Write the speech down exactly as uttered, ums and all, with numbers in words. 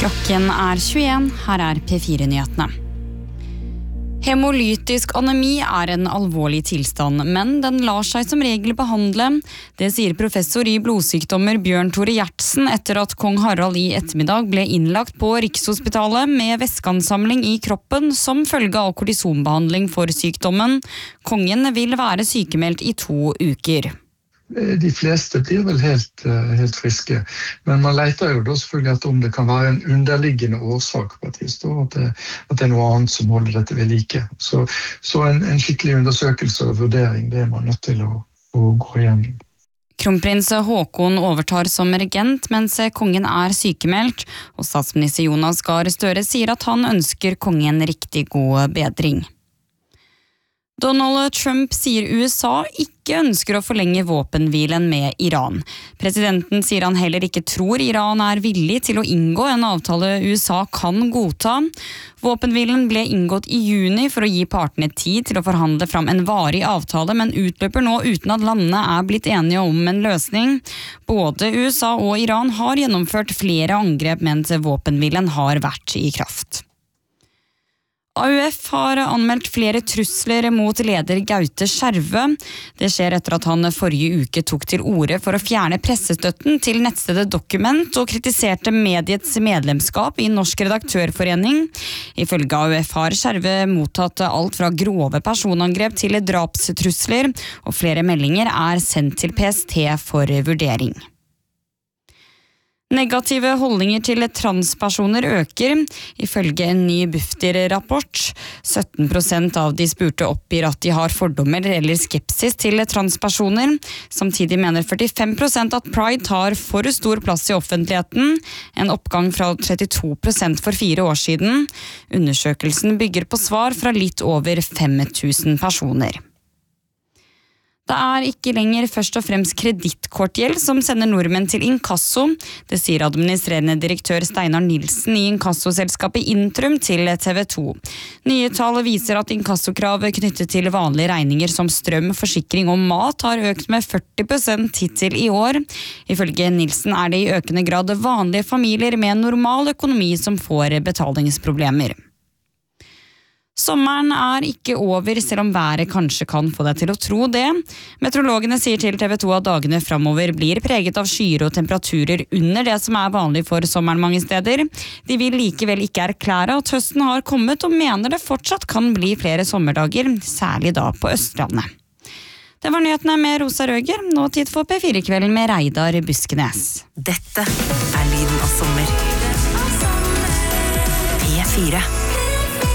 Klokken er tjueen, her er P fire-nyhetene. Hemolytisk anemi er en alvorlig tilstand, men den lar seg som regel behandle. Det sier professor i blodsykdommer Bjørn Tore Gjertsen etter at kong Harald i ettermiddag ble innlagt på Rikshospitalet med væskeansamling i kroppen som følge av kortisonbehandling for sykdommen. Kongen vil være sykemeldt i to uker. De fleste blir vel helt, helt friske, men man leter jo da selvfølgelig etter om det kan være en underliggende årsak på et vis, at det, at det er noe annet som holder dette ved like. Så, så en, en skikkelig undersøkelse og vurdering, det er man nødt til å, å gå igjennom. Kronprins Håkon overtar som regent mens kongen er sykemeldt, og statsminister Jonas Gahr Støre sier at han ønsker kongen riktig god bedring. Donald Trump sier U S A ikke ønsker å forlenge våpenhvilen med Iran. Presidenten sier han heller ikke tror Iran er villig til å inngå en avtale U S A kan godta. Våpenhvilen ble inngått i juni for å gi partene tid til å forhandle fram en varig avtale, men utløper nå uten at landene er blitt enige om en løsning. Både U S A og Iran har gjennomført flere angrep mens våpenhvilen har vært i kraft. A U F har anmeldt flere trusler mot leder Gaute Skjervø. Det skjer etter at han forrige uke tok til orde for å fjerne pressestøtten til nettstedet Dokument og kritiserte mediets medlemskap i Norsk Redaktørforening. Ifølge A U F har Skjervø mottatt alt fra grove personangrep til drapstrusler, og flere meldinger er sendt til P S T for vurdering. Negative holdninger til transpersoner øker, ifølge en ny Bufdir-rapport. sytten prosent av de spurte oppgir at de har fordommer eller skepsis til transpersoner. Samtidig mener førtifem prosent at Pride tar for stor plass i offentligheten, en oppgang fra trettito prosent for fire år siden. Undersøkelsen bygger på svar fra litt over fem tusen personer. Det er ikke lenger først og fremst kredittkortgjeld som sender nordmenn til inkasso. Det sier administrerende direktør Steinar Nilsen i inkassoselskapet Intrum til T V to. Nye tall viser at inkassokrav knyttet til vanlige regninger som strøm, forsikring og mat har økt med førti prosent hittil i år. Ifølge Nilsen er det i økende grad vanlige familier med normal økonomi som får betalingsproblemer. Sommeren er ikke over, selv om været kanskje kan få deg til å tro det. Meteorologene sier til T V to at dagene fremover blir preget av skyer og temperaturer under det som er vanlig for sommeren mange steder. De vil likevel ikke erklære at høsten har kommet, og mener det fortsatt kan bli flere sommerdager, særlig da på Østlandet. Det var nyhetene med Rosa Røger, nå tid for P fire-kvelden med Reidar Buskenes. Dette er lyden av sommer. P fire.